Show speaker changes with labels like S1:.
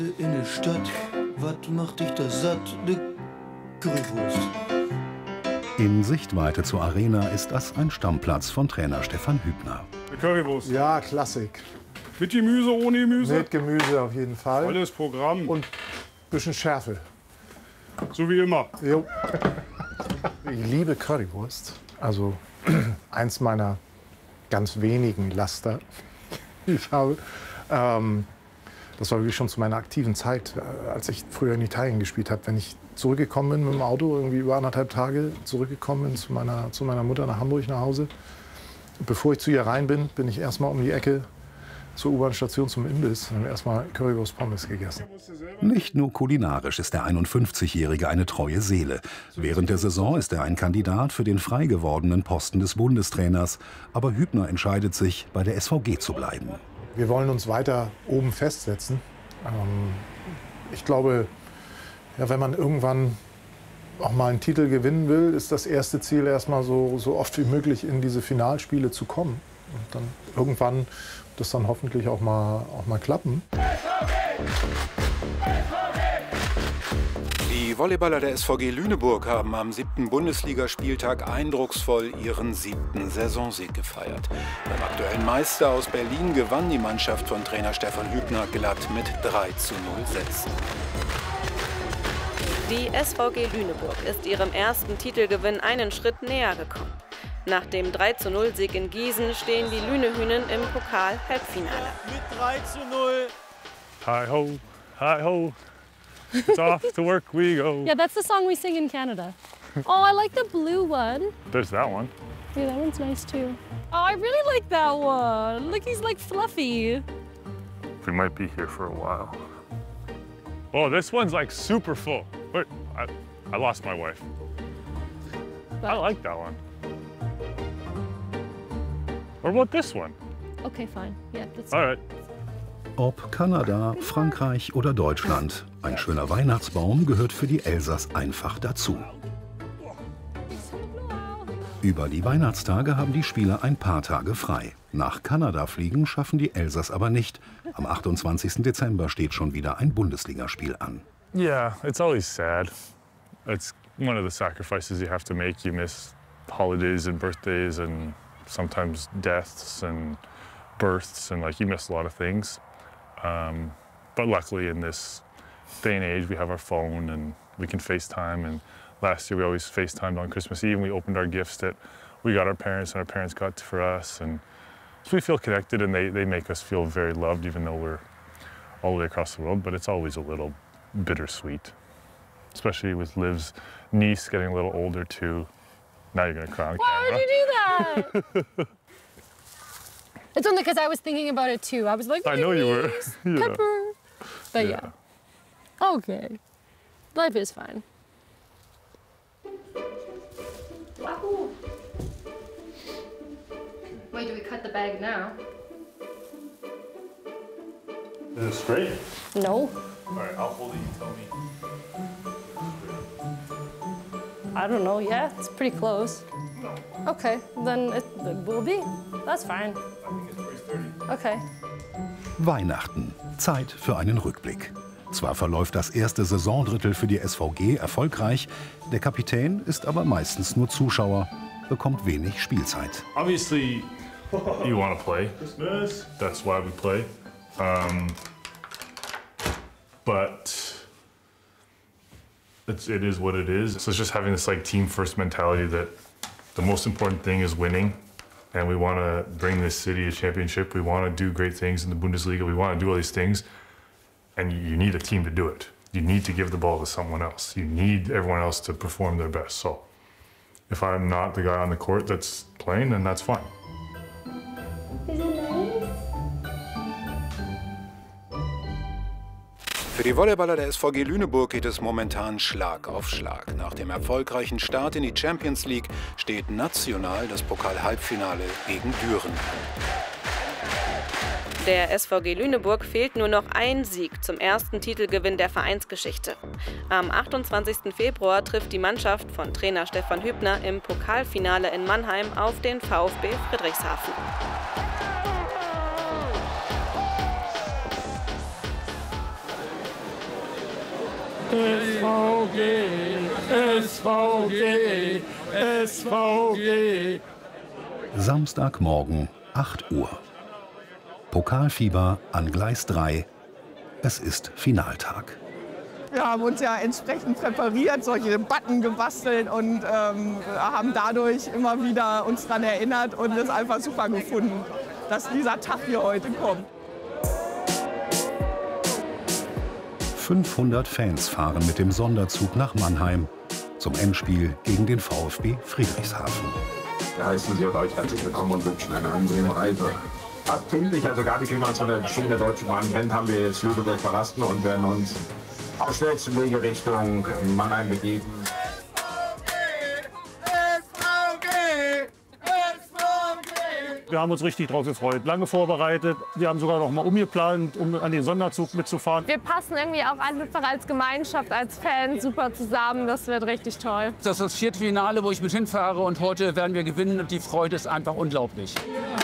S1: In der Stadt, was macht dich da satt? Ne Currywurst.
S2: In Sichtweite zur Arena ist das ein Stammplatz von Trainer Stefan Hübner.
S3: Die Currywurst.
S4: Ja, Klassik.
S3: Mit Gemüse, ohne Gemüse?
S4: Mit Gemüse auf jeden Fall.
S3: Volles Programm.
S4: Und ein bisschen Schärfe.
S3: So wie immer.
S4: Jo. Ich liebe Currywurst. Also eins meiner ganz wenigen Laster, die ich habe. Das war wirklich schon zu meiner aktiven Zeit, als ich früher in Italien gespielt habe. Wenn ich zurückgekommen bin mit dem Auto, irgendwie über 1,5 Tage zurückgekommen bin zu meiner Mutter nach Hamburg nach Hause. Und bevor ich zu ihr rein bin, bin ich erstmal um die Ecke zur U-Bahn-Station zum Imbiss und habe erstmal Currywurst-Pommes gegessen.
S2: Nicht nur kulinarisch ist der 51-Jährige eine treue Seele. Während der Saison ist er ein Kandidat für den frei gewordenen Posten des Bundestrainers. Aber Hübner entscheidet sich, bei der SVG zu bleiben.
S4: Wir wollen uns weiter oben festsetzen. Ich glaube, ja, wenn man irgendwann auch mal einen Titel gewinnen will, ist das erste Ziel erstmal so oft wie möglich in diese Finalspiele zu kommen. Und dann irgendwann das dann hoffentlich auch mal klappen.
S5: Die Volleyballer der SVG Lüneburg haben am 7. Bundesligaspieltag eindrucksvoll ihren 7. Saisonsieg gefeiert. Beim aktuellen Meister aus Berlin gewann die Mannschaft von Trainer Stefan Hübner glatt mit 3:0 Sätzen.
S6: Die SVG Lüneburg ist ihrem ersten Titelgewinn einen Schritt näher gekommen. Nach dem 3:0-Sieg in Gießen stehen die Lünehühnen im Pokal-Halbfinale.
S7: Mit 3:0.
S3: Hi ho, hi ho. It's off to work we go.
S8: Yeah, that's the song we sing in Canada. Oh, I like the blue one.
S3: There's that one.
S8: Yeah, that one's nice too. Oh, I really like that one. Look, he's like fluffy.
S3: We might be here for a while. Oh, this one's like super full. Wait, I lost my wife. I like that one. What about this one?
S8: Okay, fine. Yeah, that's
S3: All right.
S2: Ob Kanada, Frankreich oder Deutschland, ein schöner Weihnachtsbaum gehört für die Elsass einfach dazu. Über die Weihnachtstage haben die Spieler ein paar Tage frei. Nach Kanada fliegen schaffen die Elsass aber nicht. Am 28. Dezember steht schon wieder ein Bundesligaspiel an.
S3: Yeah, it's always sad. It's one of the sacrifices you have to make. You miss holidays and birthdays and sometimes deaths and births and you miss a lot of things. But luckily in this day and age we have our phone and we can FaceTime, and last year we always FaceTimed on Christmas Eve and we opened our gifts that we got our parents and our parents got for us, and so we feel connected and they make us feel very loved even though we're all the way across the world, but it's always a little bittersweet, especially with Liv's niece getting a little older too. Now you're gonna cry on camera.
S8: Why would you do that? It's only because I was thinking about it too. I was like,
S3: I know you were. Yeah.
S8: Pepper. But yeah. Okay. Life is fine. Wait, do we cut the bag now?
S3: Is it straight?
S8: No.
S3: All right, I'll hold it, you tell me.
S8: I don't know. Yeah, it's pretty close. Okay, then it will be. That's fine. Okay.
S2: Weihnachten. Zeit für einen Rückblick. Zwar verläuft das erste Saisondrittel für die SVG erfolgreich, der Kapitän ist aber meistens nur Zuschauer, bekommt wenig Spielzeit.
S3: Obviously, you want to play. That's why we play. But it is what it is. So it's just having this team first mentality that the most important thing is winning. And we want to bring this city a championship. We want to do great things in the Bundesliga. We want to do all these things. And you need a team to do it. You need to give the ball to someone else. You need everyone else to perform their best. So if I'm not the guy on the court that's playing, then that's fine.
S8: Is it nice?
S5: Für die Volleyballer der SVG Lüneburg geht es momentan Schlag auf Schlag. Nach dem erfolgreichen Start in die Champions League steht national das Pokal-Halbfinale gegen Düren.
S6: Der SVG Lüneburg fehlt nur noch ein Sieg zum ersten Titelgewinn der Vereinsgeschichte. Am 28. Februar trifft die Mannschaft von Trainer Stefan Hübner im Pokalfinale in Mannheim auf den VfB Friedrichshafen.
S7: SVG, SVG, SVG.
S2: Samstagmorgen, 8 Uhr. Pokalfieber an Gleis 3. Es ist Finaltag.
S9: Wir haben uns ja entsprechend präpariert, solche Button gebastelt und haben dadurch immer wieder uns daran erinnert und es einfach super gefunden, dass dieser Tag hier heute kommt.
S2: 500 Fans fahren mit dem Sonderzug nach Mannheim zum Endspiel gegen den VfB Friedrichshafen.
S10: Wir heißen Sie und euch herzlich willkommen und wünschen eine angenehme Reise. Fast pünktlich, also gar nicht, wie man es von der Schiene der Deutschen Bahn kennt, haben wir jetzt Lüneburg verlassen und werden uns auf schnellstem Wege Richtung Mannheim begeben.
S7: Wir haben uns richtig drauf gefreut, lange vorbereitet. Wir haben sogar noch mal umgeplant, um an den Sonderzug mitzufahren.
S8: Wir passen irgendwie auch einfach als Gemeinschaft, als Fans super zusammen. Das wird richtig toll.
S11: Das ist das Viertelfinale, wo ich mit hinfahre und heute werden wir gewinnen und die Freude ist einfach unglaublich.